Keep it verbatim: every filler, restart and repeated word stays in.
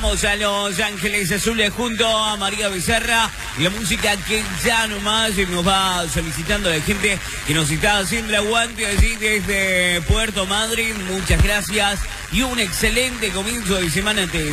Vamos a Los Ángeles Azules junto a María Becerra. La música que ya nomás nos va solicitando la gente que nos está haciendo el aguante allí desde Puerto Madryn. Muchas gracias y un excelente comienzo de semana.